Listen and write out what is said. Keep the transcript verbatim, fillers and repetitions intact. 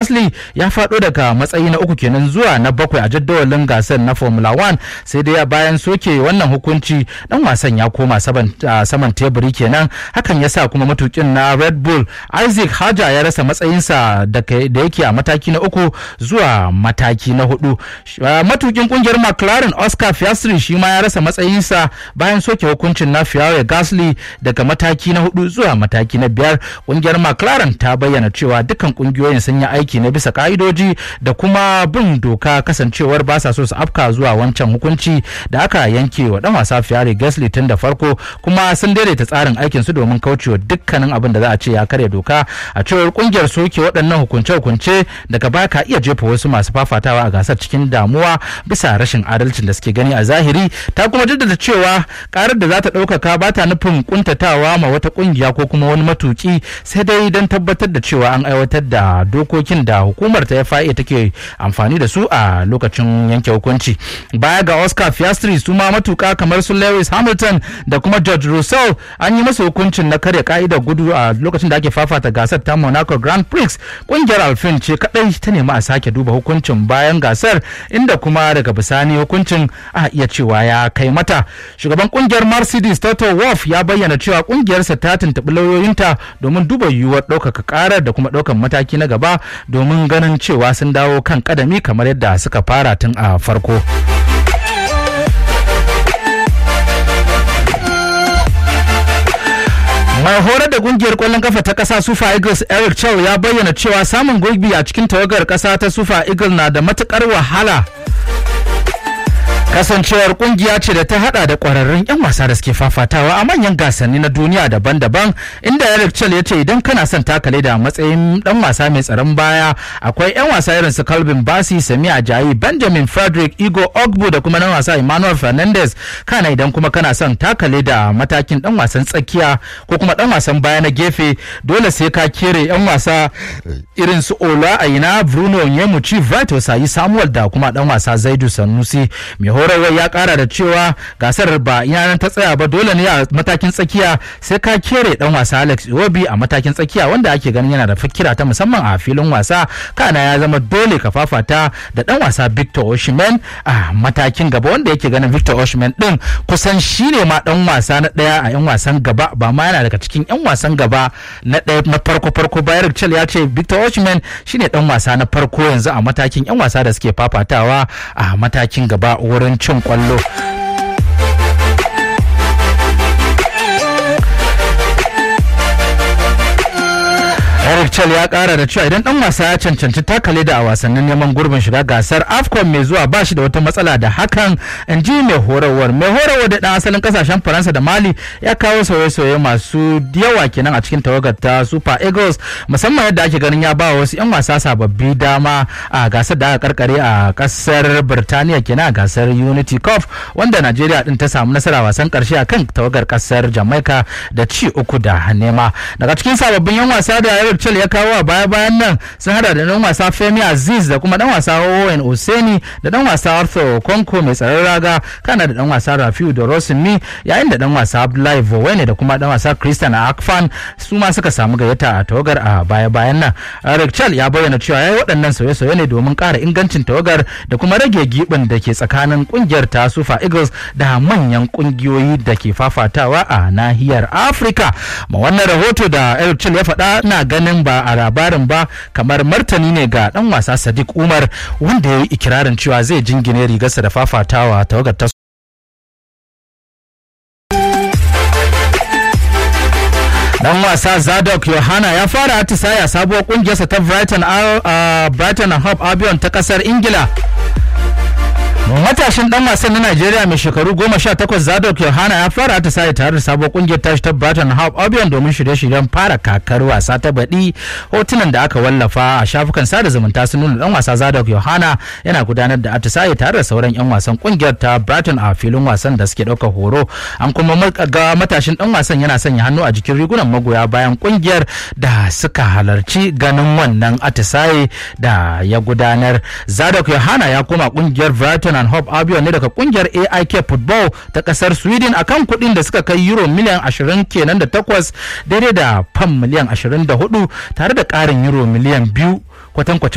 Gasly ya faɗo daga matsayi na uku kenan zuwa na bakwai a jadawalin gasar na Formula One, sai dai bayan soke wannan hukunci dan wasan ya koma saman teburi kenan. Hakan ya sa kuma matukin na Red Bull Isaac Haja ya rasa matsayinsa da yake a mataki na uku zuwa mataki na hudu. Matukin kungiyar McLaren Oscar Piastri shi ma ya rasa matsayinsa bayan soke hukuncin na Pierre Gasly daga mataki na hudu zuwa mataki na biyar. Kungiyar McLaren ta bayyana cewa dukkan kungiyoyin sun yi aiki na bisa ka'idoji da kuma bin doka, kasancewar ba sa so su afka zuwa wancan hukunci da aka yanke wa dan wasa Pierre Gasly tun da farko, kuma sun daidaita tsarin aikin su domin kaucewa dukkanin abin da za a ce ya karya doka. A cewar kungiyar soke waɗannan hukunce-hukunce daga baya ka iya jefa wasu masu fafatawa a gasar cikin damuwa bisa rashin adalcin da suke gani a zahiri. Ta kuma jaddada cewa karar da za ta ɗaukaka ba ta nufin kuntatawa ma wata kungiya ko kuma wani matuki, sai dai don tabbatar da cewa an aiwatar da dokokin da hukumar ta F I A take amfani da su a lokacin yanke hukunci. Baya ga Oscar Piastri, su ma matuka kamar su Lewis Hamilton da kuma George Russell an yi masa hukuncin na karya ka'idar gudu a lokacin da ake fafata gasar ta Monaco Grand Prix. Kungiyar Alpine ce kadai ta nemi a sake duba hukuncin bayan gasar, inda kuma daga bisani hukuncin a iya cewa ya kai mata. Shugaban kungiyar Mercedes Toto Wolff ya bayyana cewa kungiyarsa ta tuntuɓi lauyoyinta domin duba yiwuwar ɗaukaka karar da kuma ɗaukan mataki na gaba domin ganin cewa sun dawo kan kadami kamar yadda suka fara tun a farko. Mai horar da kungiyar kwallon kafa ta kasa Super Eagles Eric Chow ya bayyana cewa samun gurbi a cikin tawagar kasa ta Super Eagles na da matukar wahala, kasancewar kungiya ce da ta hada da kwararrun yan wasa da suke fafatawa a manyan gasanni na duniya daban-daban, inda Eric Chell ya ce idan kana son takale da matsayin dan wasa mai tsaron baya akwai yan wasa irin su Calvin Bassey, Sami Ajayi, Benjamin Frederick, Igor Ogbu da kuma dan wasa Emmanuel Fernandez. Kana idan kuma kana son takale da matakin dan wasan tsakiya ko kuma dan wasan baya na gefe, dole sai ka kere yan wasa irin su Ola Aina, Bruno Nyemuchi, Vito Sayi Samuel da kuma dan wasa Zaidu Sanusi. Mai horarwar ya kara da cewa gasar ba yanan ta tsaya ba, dole ne a matakin tsakiya sai ka kere dan wasa Alex Iwobi a matakin tsakiya wanda ake ganin yana da fikira ta musamman a filin wasa. Kana ya zama dole ka fafata da dan wasa Victor Osimhen a matakin gaba, wanda yake ganin Victor Osimhen din kusan shine ma dan wasa na daya a yan wasan gaba, ba ma yana daga cikin yan wasan gaba na daya na farko farko. Bayar Chel ya ce Victor Osimhen shine dan wasa na farko yanzu a matakin yan wasa da suke fafatawa a matakin gaba wurin cin kwallo. Eric Chell ya kara da cewa idan dan wasa ya cancanci takale da a wasannin neman gurbin shiga gasar AFCON mai zuwa ba shi da wata matsala da hakan, in ji mai horarwar. Mai horarwar da dan asalin kasashen Faransa da Mali ya kawo sauye-sauye masu yawa kenan a cikin tawagar ta Super Eagles, musamman yadda ake ganin ya ba wasu yan wasa sababbi dama a gasar da aka karkare a kasar Birtaniya kenan a gasar Unity Cup, wanda Najeriya din ta samu nasara wasan karshe akan tawagar kasar Jamaica da ci uku da nema. Daga cikin sababbin yan wasa da Eric Chell ya kawo a baya-bayan nan sun hada da dan wasa Femi Aziz da kuma dan wasa Owen Oseni da dan wasa Arthur Konko mai tsaron raga, kana da dan wasa Rafiu da Rosimi, yayin da dan wasa Abdullahi Vowene da kuma dan wasa Christian Akfan su ma suka samu gayyata a tawagar a baya-bayan nan. Eric Chell ya bayyana cewa yayi waɗannan sauye-sauye ne domin ƙara ingancin tawagar da kuma rage gibin da ke tsakanin kungiyar ta Super Eagles da manyan kungiyoyi da ke fafatawa a nahiyar Afirka. Ma wannan rahoto da Eric Chell ya faɗa na ganin ba a labarin ba kamar martani ne ga dan wasa Sadiq Umar, wanda ya yi ikirarin cewa zai jingine rigarsa da fafatawa tawagar ta dan wasa Zadok Yohana ya fara atisaya sabuwar kungiyarsa ta Brighton uh, Brighton and Hove Albion ta kasar Ingila. Matashin dan wasan na Najeriya mai shekaru goma sha takwas Zadok Yohana ya fara atisaye tare da sabon kungiyar tashi ta Brighton Hove Albion domin shirye-shiryen fara kakar wasa ta baɗi. Hotunan da aka wallafa a shafukan sada zumunta sun nuna dan wasa Zadok Yohana yana gudanar da atisaye tare da sauran yan wasan kungiyar ta Brighton a filin wasan da suke ɗaukar horo. An kuma ga matashin dan wasan yana sanya hannu a jikin rigunan magoya bayan kungiyar da suka halarci ganin wannan atisaye da ya gudanar. Zadok Yohana ya koma kungiyar Brighton and Hove Albion ne daga kungiyar A I K Football ta kasar Sweden akan kuɗin da suka kai euro miliyan ashirin kenan da takwas, daidai da fam miliyan ashirin da hudu tare da ƙarin euro miliyan biyu kwatankwacin